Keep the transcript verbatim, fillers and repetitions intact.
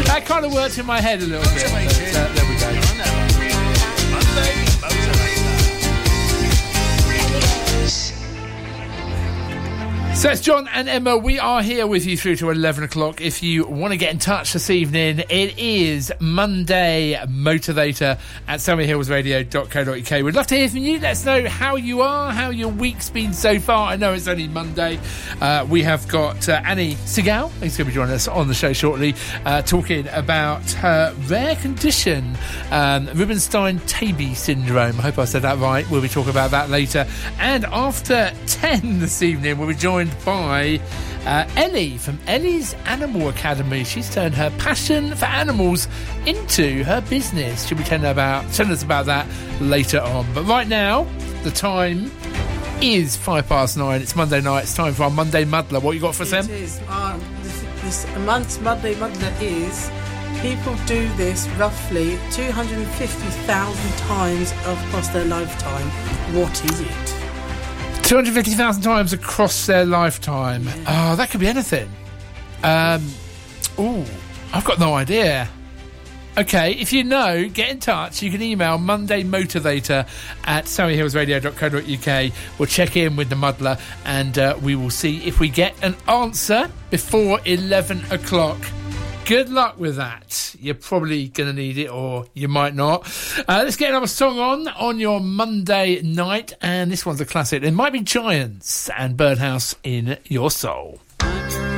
That kind of worked in my head a little bit. But, uh, there we go. Monday Motivator. So it's John and Emma. We are here with you through to eleven o'clock. If you want to get in touch this evening, it is Monday Motivator at sammy hills radio dot co dot uk. We'd love to hear from you. Let us know how you are, how your week's been so far. I know it's only Monday. Uh, we have got uh, Annie Segal, who's going to be joining us on the show shortly, uh, talking about her rare condition, um, Rubinstein-Taybi syndrome. I hope I said that right. We'll be talking about that later. And after ten this evening, we'll be joined by uh, Ellie from Ellie's Animal Academy. She's turned her passion for animals into her business. She'll be telling, about, telling us about that later on. But right now, the time is five past nine. It's Monday night. It's time for our Monday Muddler. What you got for us, Em? It is. Um, this, this a month's Monday Muddler is people do this roughly two hundred fifty thousand times across their lifetime. What is it? two hundred fifty thousand times across their lifetime. Yeah. Oh, that could be anything. Um, oh, I've got no idea. Okay, if you know, get in touch. You can email Monday Motivator at sammy hills radio dot co dot uk. We'll check in with the muddler and uh, we will see if we get an answer before eleven o'clock. Good luck with that. You're probably going to need it, or you might not. Uh, let's get another song on on your Monday night, and this one's a classic. It might be Giants and Birdhouse in Your Soul.